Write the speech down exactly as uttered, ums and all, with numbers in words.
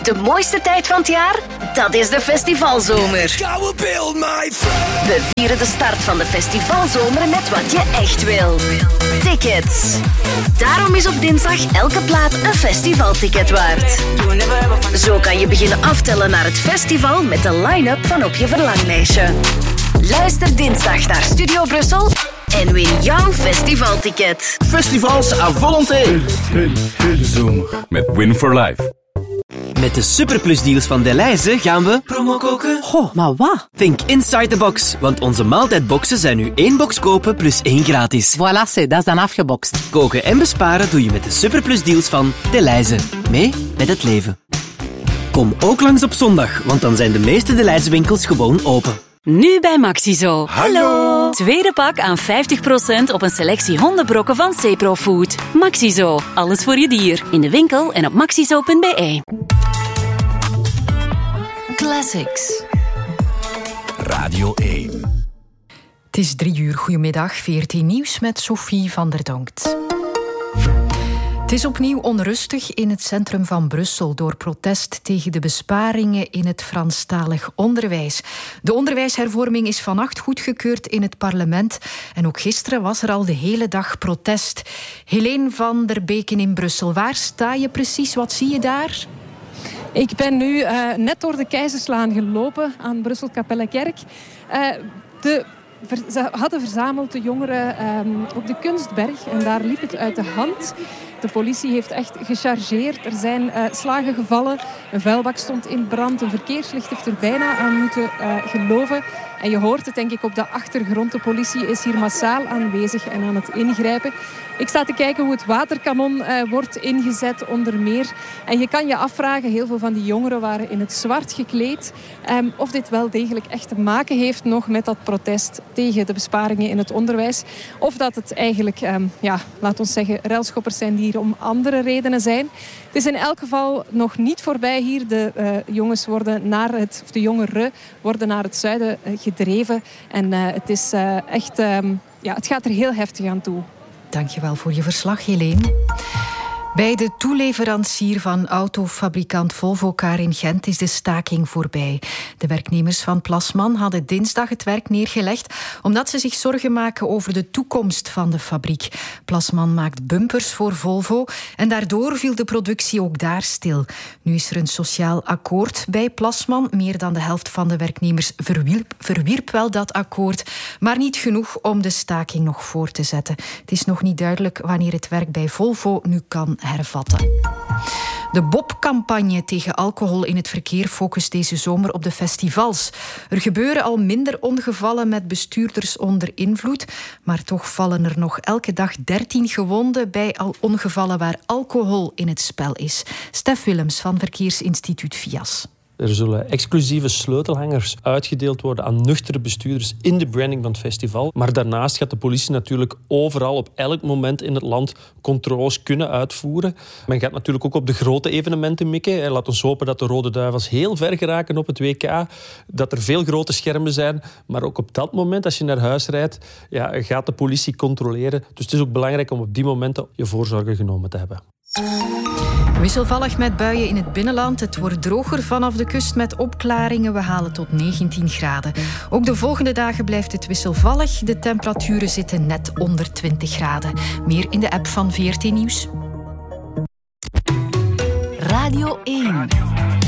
De mooiste tijd van het jaar? Dat is de festivalzomer. We vieren de start van de festivalzomer met wat je echt wil. Tickets. Daarom is op dinsdag elke plaat een festivalticket waard. Zo kan je beginnen aftellen naar het festival met de line-up van op je verlanglijstje. Luister dinsdag naar Studio Brussel en win jouw festivalticket. Festivals à volonté. Zomer met Win for Life. Met de superplusdeals van Delhaize gaan we promo koken. Goh, maar wat? Think inside the box, want onze maaltijdboxen zijn nu één box kopen plus één gratis. Voilà, c'est, dat is dan afgebokst. Koken en besparen doe je met de superplusdeals van Delhaize. Mee met het leven. Kom ook langs op zondag, want dan zijn de meeste Delhaize winkels gewoon open. Nu bij Maxizo. Hallo! Tweede pak aan vijftig procent op een selectie hondenbrokken van Cepro Food. Maxizo. Alles voor je dier. In de winkel en op maxizo punt b e. Classics. Radio één. Het is drie uur. Goedemiddag. V R T Nieuws met Sophie van der Donkt. Het is opnieuw onrustig in het centrum van Brussel door protest tegen de besparingen in het Franstalig onderwijs. De onderwijshervorming is vannacht goedgekeurd in het parlement en ook gisteren was er al de hele dag protest. Helene van der Beken in Brussel, waar sta je precies? Wat zie je daar? Ik ben nu uh, net door de Keizerslaan gelopen aan Brussel Kapellekerk. Uh, de Ze hadden verzameld de jongeren um, op de Kunstberg en daar liep het uit de hand. De politie heeft echt gechargeerd. Er zijn uh, slagen gevallen. Een vuilbak stond in brand. Een verkeerslicht heeft er bijna aan moeten uh, geloven. En je hoort het denk ik op de achtergrond. De politie is hier massaal aanwezig en aan het ingrijpen. Ik sta te kijken hoe het waterkanon uh, wordt ingezet onder meer. En je kan je afvragen, heel veel van die jongeren waren in het zwart gekleed. Um, of dit wel degelijk echt te maken heeft nog met dat protest tegen de besparingen in het onderwijs. Of dat het eigenlijk, um, ja, laat ons zeggen, ruilschoppers zijn die hier om andere redenen zijn. Het is in elk geval nog niet voorbij hier. De uh, jongens worden naar het, of de jongeren worden naar het zuiden uh, gedreven. En uh, het is uh, echt, um, ja, het gaat er heel heftig aan toe. Dankjewel voor je verslag, Helene. Bij de toeleverancier van autofabrikant Volvocar in Gent is de staking voorbij. De werknemers van Plasman hadden dinsdag het werk neergelegd omdat ze zich zorgen maken over de toekomst van de fabriek. Plasman maakt bumpers voor Volvo en daardoor viel de productie ook daar stil. Nu is er een sociaal akkoord bij Plasman. Meer dan de helft van de werknemers verwierp, verwierp wel dat akkoord, maar niet genoeg om de staking nog voor te zetten. Het is nog niet duidelijk wanneer het werk bij Volvo nu kan hervatten. De B O P-campagne tegen alcohol in het verkeer focust deze zomer op de festivals. Er gebeuren al minder ongevallen met bestuurders onder invloed, maar toch vallen er nog elke dag dertien gewonden bij al ongevallen waar alcohol in het spel is. Stef Willems van Verkeersinstituut V I A S. Er zullen exclusieve sleutelhangers uitgedeeld worden aan nuchtere bestuurders in de branding van het festival. Maar daarnaast gaat de politie natuurlijk overal op elk moment in het land controles kunnen uitvoeren. Men gaat natuurlijk ook op de grote evenementen mikken. Laat ons hopen dat de Rode Duivels heel ver geraken op het W K. Dat er veel grote schermen zijn. Maar ook op dat moment, als je naar huis rijdt, ja, gaat de politie controleren. Dus het is ook belangrijk om op die momenten je voorzorgen genomen te hebben. Wisselvallig met buien in het binnenland. Het wordt droger vanaf de kust met opklaringen. We halen tot negentien graden. Ook de volgende dagen blijft het wisselvallig. De temperaturen zitten net onder twintig graden. Meer in de app van V R T Nieuws. Radio één.